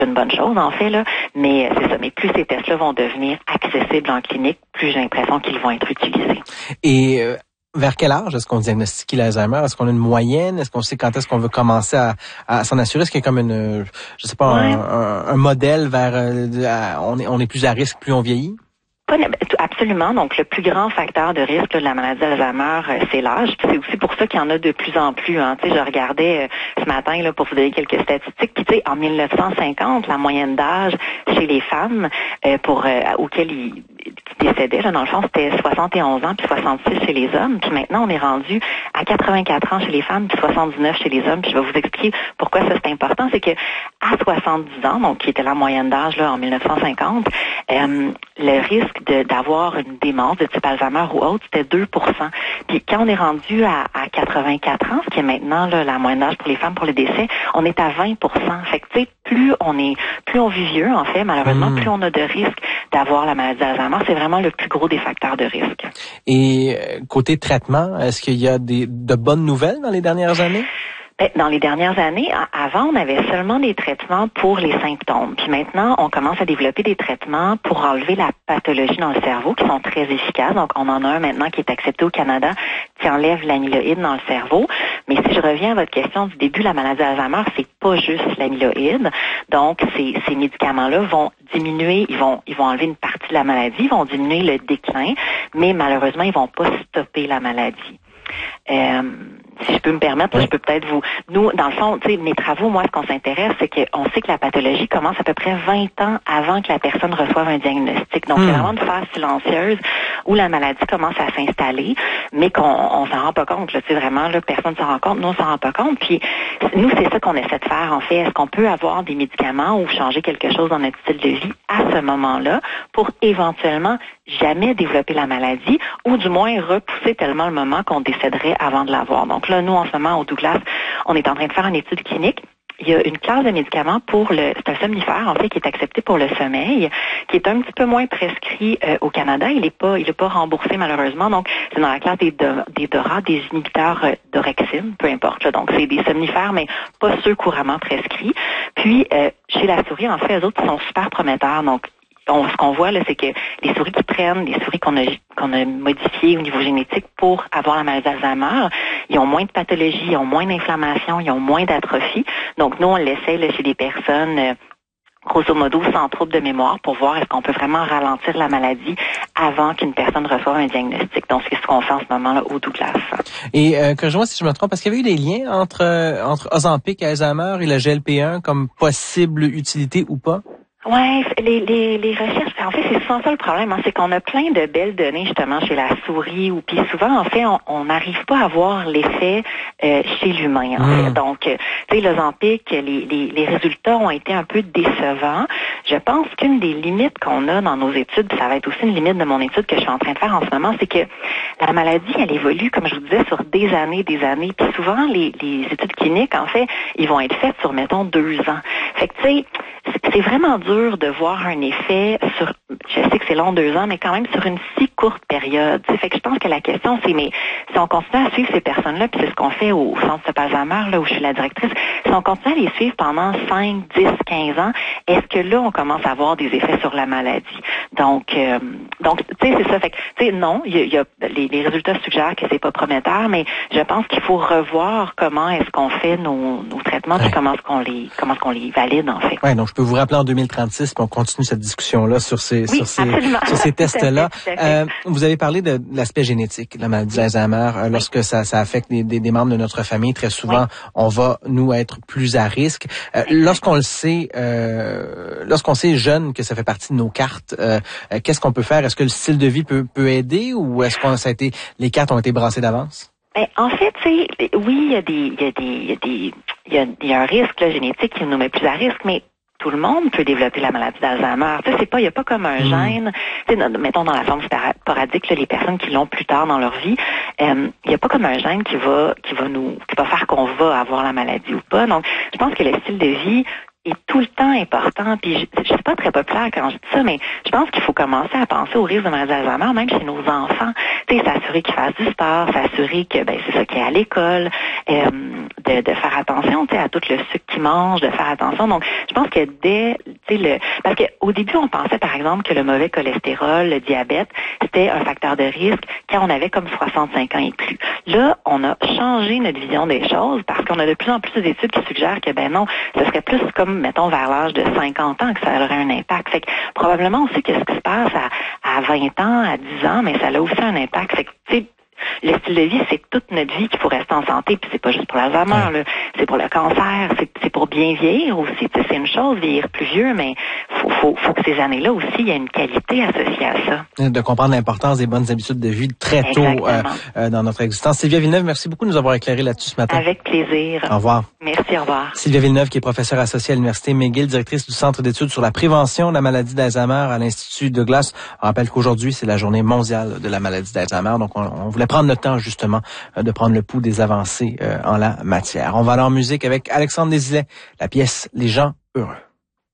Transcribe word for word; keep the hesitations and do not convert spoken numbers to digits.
une bonne chose, en fait, là. Mais c'est ça. Mais plus ces tests-là vont devenir accessibles en clinique, plus j'ai l'impression qu'ils vont être utilisés. Et euh, vers quel âge est-ce qu'on diagnostique l'Alzheimer? Est-ce qu'on a une moyenne? Est-ce qu'on sait quand est-ce qu'on veut commencer à, à s'en assurer? Est-ce qu'il y a comme une, je sais pas, ouais. un, un, un modèle vers, euh, à, on est, on est plus à risque plus on vieillit? Absolument. Donc, le plus grand facteur de risque là, de la maladie d'Alzheimer, euh, c'est l'âge. C'est aussi pour ça qu'il y en a de plus en plus. Hein. Tu sais, je regardais euh, ce matin là pour vous donner quelques statistiques. Puis, tu sais, en mille neuf cent cinquante, la moyenne d'âge chez les femmes euh, pour euh, auxquelles ils qui décédaient, là, dans le fond, c'était soixante et onze ans puis soixante-six chez les hommes. Puis maintenant, on est rendu à quatre-vingt-quatre ans chez les femmes puis soixante-dix-neuf chez les hommes. Puis je vais vous expliquer pourquoi ça c'est important. C'est que à soixante-dix ans, donc qui était la moyenne d'âge là en mille neuf cent cinquante, euh, le risque de, d'avoir une démence de type Alzheimer ou autre, c'était deux pour cent. Puis quand on est rendu à, à quatre-vingt-quatre ans, ce qui est maintenant là, la moyenne d'âge pour les femmes pour le décès, on est à vingt pour cent. Fait que tu sais, plus on est, plus on vit vieux, en fait, malheureusement, mmh. plus on a de risques d'avoir la maladie d'Alzheimer. C'est vraiment le plus gros des facteurs de risque. Et côté traitement, est-ce qu'il y a des, de bonnes nouvelles dans les dernières années? Dans les dernières années, avant, on avait seulement des traitements pour les symptômes. Puis maintenant, on commence à développer des traitements pour enlever la pathologie dans le cerveau qui sont très efficaces. Donc, on en a un maintenant qui est accepté au Canada qui enlève l'amyloïde dans le cerveau. Mais si je reviens à votre question du début, la maladie d'Alzheimer, c'est pas juste l'amyloïde. Donc, ces, ces médicaments-là vont diminuer, ils vont, ils vont enlever une partie de la maladie, ils vont diminuer le déclin, mais malheureusement, ils vont pas stopper la maladie. Euh, si je peux me permettre, oui. je peux peut-être vous... Nous, dans le fond, tu sais, mes travaux, moi, ce qu'on s'intéresse, c'est qu'on sait que la pathologie commence à peu près vingt ans avant que la personne reçoive un diagnostic. Donc, mmh. c'est vraiment une phase silencieuse où la maladie commence à s'installer, mais qu'on on s'en rend pas compte. Là, tu sais, vraiment, là, personne s'en rend compte. Nous, on s'en rend pas compte. Puis, nous, c'est ça qu'on essaie de faire, en fait. Est-ce qu'on peut avoir des médicaments ou changer quelque chose dans notre style de vie à ce moment-là pour éventuellement jamais développer la maladie ou du moins repousser tellement le moment qu'on décéderait avant de l'avoir. Donc là, nous, en ce moment, au Douglas, on est en train de faire une étude clinique. Il y a une classe de médicaments pour le, c'est un somnifère, en fait, qui est accepté pour le sommeil, qui est un petit peu moins prescrit euh, au Canada. Il n'est pas, il est pas remboursé, malheureusement. Donc, c'est dans la classe des, des D O R A, des inhibiteurs euh, d'orexine, peu importe. Là. Donc, c'est des somnifères, mais pas ceux couramment prescrits. Puis, euh, chez la souris, en fait, eux autres, ils sont super prometteurs. Donc, On, ce qu'on voit, là, c'est que les souris qui prennent, les souris qu'on a, qu'on a modifiées au niveau génétique pour avoir la maladie d'Alzheimer, ils ont moins de pathologie, ils ont moins d'inflammation, ils ont moins d'atrophie. Donc, nous, on l'essaie là, chez des personnes, euh, grosso modo, sans trouble de mémoire pour voir est-ce qu'on peut vraiment ralentir la maladie avant qu'une personne reçoive un diagnostic. Donc, c'est ce qu'on fait en ce moment-là au Douglas. Et euh, que je vois si je me trompe, parce qu'il y avait eu des liens entre, euh, entre Ozempic et Alzheimer et le G L P un comme possible utilité ou pas? Ouais, les, les, les recherches, en fait, c'est souvent ça le problème, hein, c'est qu'on a plein de belles données justement chez la souris, ou puis souvent, en fait, on n'arrive pas à voir l'effet euh, chez l'humain. En mmh. fait. Donc, euh, tu sais, l'Ozempic, les, les, les résultats ont été un peu décevants. Je pense qu'une des limites qu'on a dans nos études, ça va être aussi une limite de mon étude que je suis en train de faire en ce moment, c'est que la maladie, elle évolue, comme je vous disais, sur des années, des années. Puis souvent, les, les études cliniques, en fait, ils vont être faites sur, mettons, deux ans. Fait que, tu sais, c'est vraiment dur de voir un effet sur, je sais que c'est long deux ans, mais quand même sur une si courte période. T'sais, fait que je pense que la question, c'est, mais si on continue à suivre ces personnes-là, puis c'est ce qu'on fait au Centre de Alzheimer, là où je suis la directrice, si on continue à les suivre pendant cinq, dix, quinze ans, est-ce que là, on commence à avoir des effets sur la maladie? Donc, euh, donc, tu sais, c'est ça. Fait que, tu sais, non, il y a, y a les, les résultats suggèrent que c'est pas prometteur, mais je pense qu'il faut revoir comment est-ce qu'on fait nos, nos traitements, puis ouais. comment est-ce qu'on les, comment est-ce qu'on les valide, en fait. Ouais, donc je peux vous rappeler en deux mille trente-six, puis on continue cette discussion-là sur ces, oui, sur ces, sur ces tests-là. Euh, vous avez parlé de, de l'aspect génétique, la maladie d'Alzheimer. Euh, lorsque oui. ça, ça affecte des, des, des membres de notre famille, très souvent, oui. on va, nous, être plus à risque. Euh, lorsqu'on le sait, euh, lorsqu'on sait jeune que ça fait partie de nos cartes, euh, euh, qu'est-ce qu'on peut faire? Est-ce que le style de vie peut, peut aider ou est-ce qu'on ça a été, les cartes ont été brassées d'avance? Ben, en fait, tu sais, oui, il y a des, il y a des, il y a des, il y a, il y a un risque là, génétique qui nous met plus à risque, mais tout le monde peut développer la maladie d'Alzheimer. Tu sais, c'est pas, il y a pas comme un mmh. gène. Tu sais, mettons dans la forme sporadique, là, les personnes qui l'ont plus tard dans leur vie, euh, il y a pas comme un gène qui va, qui va nous, qui va faire qu'on va avoir la maladie ou pas. Donc, je pense que le style de vie, est tout le temps important. Puis je, je sais pas très populaire quand je dis ça, mais je pense qu'il faut commencer à penser au risque de maladie d'Alzheimer, même chez nos enfants. Tu sais, s'assurer qu'ils fassent du sport, s'assurer que ben c'est ça qu'il y a à l'école, euh, de, de faire attention, tu sais, à tout le sucre qu'ils mangent, de faire attention. Donc, je pense que dès, tu sais, le, parce qu'au début, on pensait par exemple que le mauvais cholestérol, le diabète, c'était un facteur de risque quand on avait comme soixante-cinq ans et plus. Là, on a changé notre vision des choses parce qu'on a de plus en plus d'études qui suggèrent que ben non, ce serait plus comme, mettons, vers l'âge de cinquante ans que ça aurait un impact. Fait que probablement aussi que ce qui se passe à, à vingt ans, à dix ans, mais ça a aussi un impact. Fait que, tu sais, le style de vie, c'est toute notre vie qu'il faut rester en santé, puis c'est pas juste pour l'Alzheimer, là, c'est pour le cancer, c'est, c'est pour bien vieillir aussi. Tu sais, c'est une chose, vieillir plus vieux, mais faut, faut, faut que ces années-là aussi, il y a une qualité associée à ça. De comprendre l'importance des bonnes habitudes de vie très tôt euh, euh, dans notre existence. Sylvia Villeneuve, merci beaucoup de nous avoir éclairé là-dessus ce matin. Avec plaisir. Au revoir. Merci, au revoir. Sylvia Villeneuve, qui est professeure associée à l'Université McGill, directrice du Centre d'études sur la prévention de la maladie d'Alzheimer à l'Institut Douglas. On rappelle qu'aujourd'hui, c'est la journée mondiale de la maladie d'Alzheimer. Donc, on, on voulait prendre le temps, justement, de prendre le pouls des avancées euh, en la matière. On va aller en musique avec Alexandre Desilets, la pièce « Les gens heureux ».